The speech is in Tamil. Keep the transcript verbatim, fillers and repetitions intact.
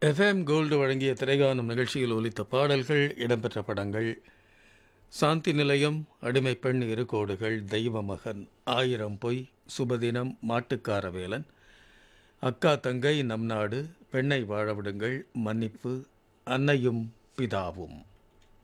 எஃப்எம் கோல்டு வழங்கிய திரைகாணும் நிகழ்ச்சியில் ஒலித்த பாடல்கள் இடம்பெற்ற படங்கள்: சாந்தி நிலையம், அடிமை பெண், இரு கோடுகள், தெய்வ மகன், ஆயிரம் பொய், சுபதினம், மாட்டுக்கார வேலன், அக்கா தங்கை, நம் நாடு, பெண்ணை வாழவிடுங்கள், மன்னிப்பு, அன்னையும் பிதாவும்.